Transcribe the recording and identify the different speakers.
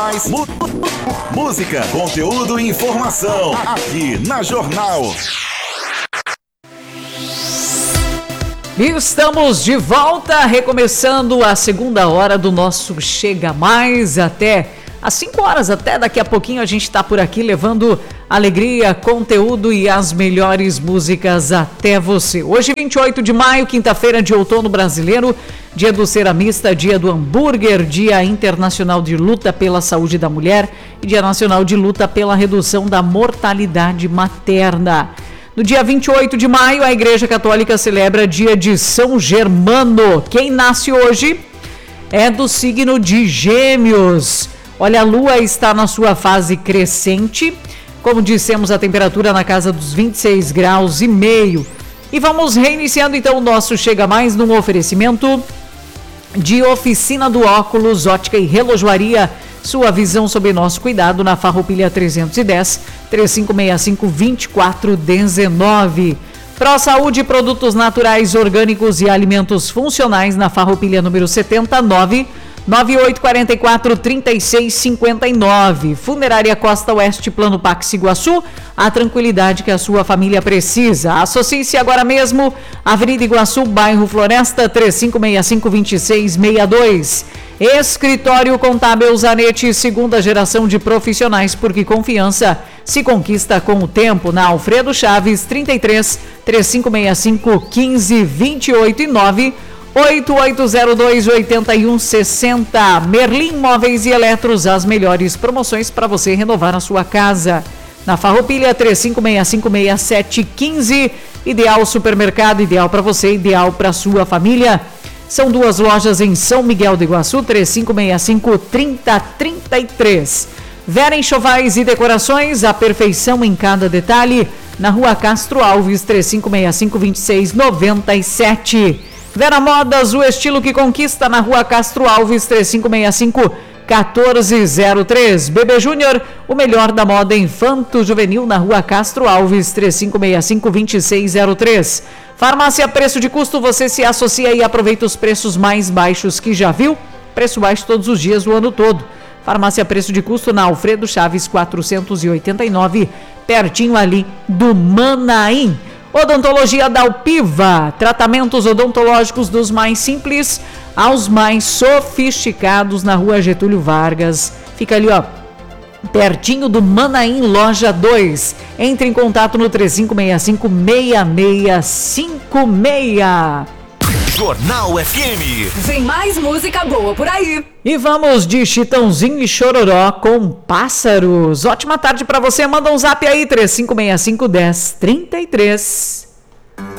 Speaker 1: Mais música, conteúdo e informação aqui na Jornal.
Speaker 2: Estamos de volta, recomeçando a segunda hora do nosso Chega Mais até às 5 horas, até daqui a pouquinho a gente está por aqui levando alegria, conteúdo e as melhores músicas até você. Hoje, 28 de maio, quinta-feira de outono brasileiro, dia do ceramista, dia do hambúrguer, dia internacional de luta pela saúde da mulher e dia nacional de luta pela redução da mortalidade materna. No dia 28 de maio, a Igreja Católica celebra dia de São Germano. Quem nasce hoje é do signo de Gêmeos. Olha, a Lua está na sua fase crescente. Como dissemos, a temperatura na casa dos 26 graus e meio. E vamos reiniciando então o nosso Chega Mais num oferecimento de Oficina do Óculos, Ótica e Relojoaria. Sua visão sob nosso cuidado na Farroupilha 310, 3565-2419. Pro Saúde, produtos naturais, orgânicos e alimentos funcionais na Farroupilha número 79, 9844-3659. Funerária Costa Oeste, Plano Pax Iguaçu, a tranquilidade que a sua família precisa. Associe-se agora mesmo, Avenida Iguaçu, bairro Floresta, 3565-2662. Escritório Contábil Zanetti, segunda geração de profissionais, porque confiança se conquista com o tempo. Na Alfredo Chaves, 33 3565 1528 e 9 8802-8160. Merlin Móveis e Eletros, as melhores promoções para você renovar a sua casa. Na Farroupilha 3565-6715. Ideal Supermercado, ideal para você, ideal para sua família. São duas lojas em São Miguel do Iguaçu, 3565-3033. Vera Enxovais e Decorações, a perfeição em cada detalhe. Na Rua Castro Alves, 3565-2697. Vera Modas, o estilo que conquista, na Rua Castro Alves, 3565-1403. Bebê Júnior, o melhor da moda infanto-juvenil, na Rua Castro Alves, 3565-2603. Farmácia Preço de Custo, você se associa e aproveita os preços mais baixos que já viu. Preço baixo todos os dias, o ano todo. Farmácia Preço de Custo, na Alfredo Chaves 489, pertinho ali do Manaim. Odontologia da Alpiva, tratamentos odontológicos dos mais simples aos mais sofisticados, na Rua Getúlio Vargas. Fica ali, ó, pertinho do Manaim, loja 2. Entre em contato no 3565-6656.
Speaker 1: Jornal FM.
Speaker 3: Vem mais música boa por aí.
Speaker 2: E vamos de Chitãozinho e Chororó com Pássaros. Ótima tarde pra você. Manda um zap aí, 3565-1033.